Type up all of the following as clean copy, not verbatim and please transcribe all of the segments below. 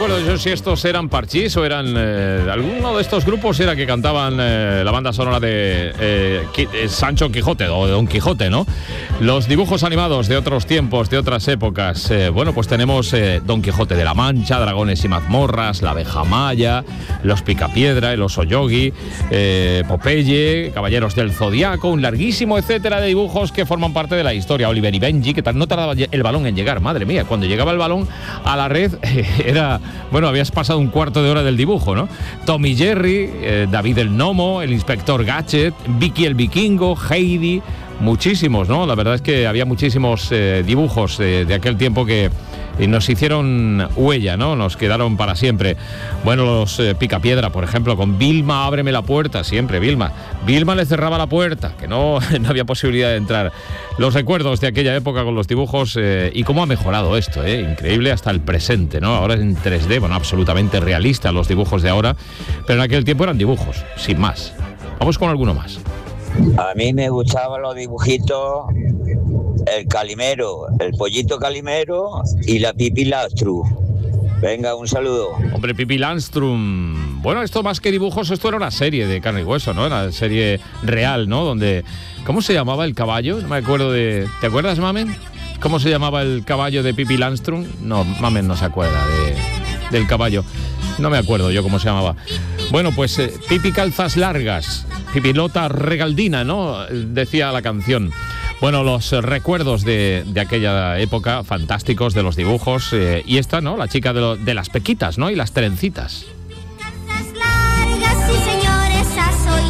recuerdo yo si estos eran Parchís o eran... alguno de estos grupos era que cantaban la banda sonora de Sancho Quijote o de Don Quijote, ¿no? Los dibujos animados de otros tiempos, de otras épocas. Bueno, pues tenemos Don Quijote de la Mancha, Dragones y Mazmorras, La Abeja Maya, Los Picapiedra, El Oso Yogi, Popeye, Caballeros del Zodiaco, un larguísimo etcétera de dibujos que forman parte de la historia. Oliver y Benji, que no tardaba el balón en llegar, madre mía, cuando llegaba el balón a la red era, bueno, habías pasado un cuarto de hora del dibujo, ¿no? Tom y Jerry, David el Gnomo, el Inspector Gadget, Vicky el Vikingo, Heidi, muchísimos, ¿no? La verdad es que había muchísimos dibujos de aquel tiempo que nos hicieron huella, ¿no? Nos quedaron para siempre. Bueno, los Picapiedra, por ejemplo, con Vilma, ábreme la puerta, siempre Vilma. Vilma le cerraba la puerta, que no había posibilidad de entrar. Los recuerdos de aquella época con los dibujos y cómo ha mejorado esto, increíble hasta el presente, ¿no? Ahora es en 3D, bueno, absolutamente realista los dibujos de ahora, pero en aquel tiempo eran dibujos, sin más. Vamos con alguno más. A mí me gustaban los dibujitos, el Calimero, el Pollito Calimero y la Pipi Lastrum. Venga, un saludo. Hombre, Pipi Lastrum. Bueno, esto más que dibujos, esto era una serie de carne y hueso, ¿no? Era una serie real, ¿no? Donde... ¿Cómo se llamaba el caballo? No me acuerdo de... ¿Te acuerdas, Mamen? ¿Cómo se llamaba el caballo de Pipi Lastrum? No, Mamen no se acuerda del caballo. No me acuerdo yo cómo se llamaba. Bueno, pues Pipi Calzas Largas, Pipilota Regaldina, ¿no? Decía la canción. Bueno, los recuerdos de aquella época, fantásticos, de los dibujos. Y esta, ¿no? La chica de las pequitas, ¿no? Y las trencitas. Calzas largas, sí señor, esa soy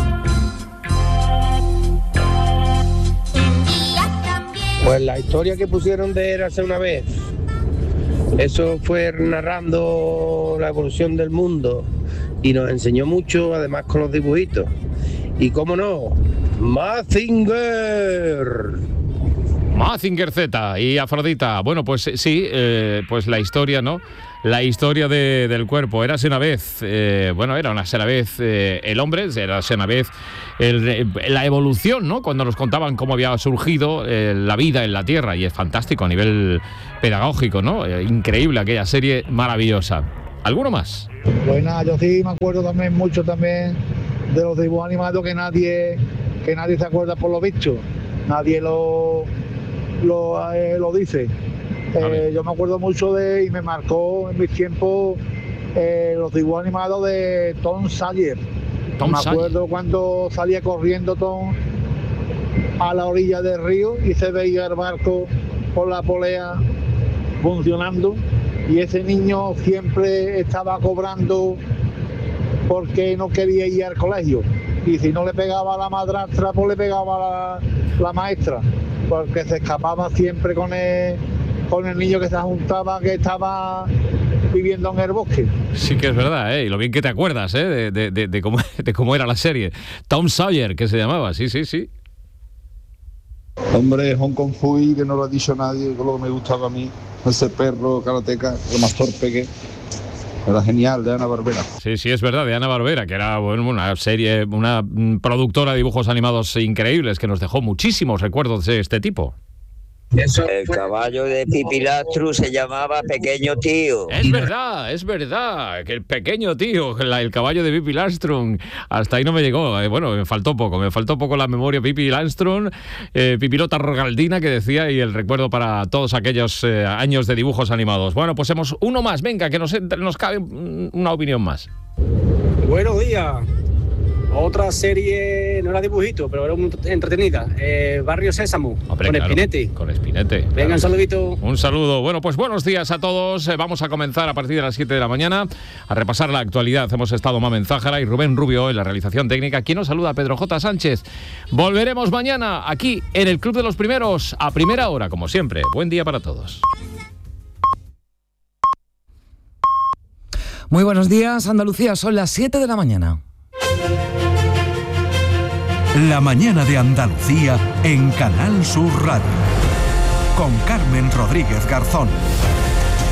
yo. Pues la historia que pusieron de Érase una vez, eso fue narrando la evolución del mundo y nos enseñó mucho, además con los dibujitos. Y cómo no, Mazinger Z y Afrodita. Bueno, pues sí, pues la historia, ¿no? La historia del cuerpo. Érase una vez, bueno, era una vez el hombre, érase una vez la evolución, ¿no? Cuando nos contaban cómo había surgido la vida en la Tierra, y es fantástico a nivel pedagógico, ¿no? Increíble aquella serie, maravillosa. ¿Alguno más? Pues nada, yo sí me acuerdo también mucho también de los dibujos animados que nadie se acuerda por lo visto. Nadie lo dice. Yo me acuerdo mucho y me marcó en mis tiempos los dibujos animados de Tom Sawyer. Me acuerdo cuando salía corriendo Tom a la orilla del río y se veía el barco por la polea funcionando, y ese niño siempre estaba cobrando porque no quería ir al colegio, y si no le pegaba a la madrastra, pues le pegaba a la maestra, porque se escapaba siempre con el niño que se juntaba, que estaba viviendo en el bosque. Sí que es verdad, y lo bien que te acuerdas, de cómo era la serie. Tom Sawyer, que se llamaba, sí. Hombre, Hong Kong Fui, que no lo ha dicho nadie, que lo que me gustaba a mí, ese perro karateca, lo más torpe que... Era genial, de Hanna-Barbera. Sí, es verdad, de Hanna-Barbera, que era una serie, una productora de dibujos animados increíbles, que nos dejó muchísimos recuerdos de este tipo. El caballo de Pipi Lastrum se llamaba Pequeño Tío. Es verdad, que el Pequeño Tío, el caballo de Pipi Lastrum, hasta ahí no me llegó. Bueno, me faltó poco la memoria. Pipi Lastrum, Pipilota Regaldina, que decía, y el recuerdo para todos aquellos años de dibujos animados. Bueno, pues hemos uno más, venga, que nos cabe una opinión más. Buenos días. Otra serie, no era dibujito, pero era muy entretenida. Barrio Sésamo, hombre, con Espinete. Con Espinete. Venga, claro. Un saludito. Un saludo. Bueno, pues buenos días a todos. Vamos a comenzar a partir de las 7 de la mañana a repasar la actualidad. Hemos estado Mamen Zájara y Rubén Rubio en la realización técnica. Quien nos saluda, Pedro J. Sánchez. Volveremos mañana aquí en el Club de los Primeros a primera hora, como siempre. Buen día para todos. Muy buenos días, Andalucía. Son las 7 de la mañana. La mañana de Andalucía en Canal Sur Radio. Con Carmen Rodríguez Garzón.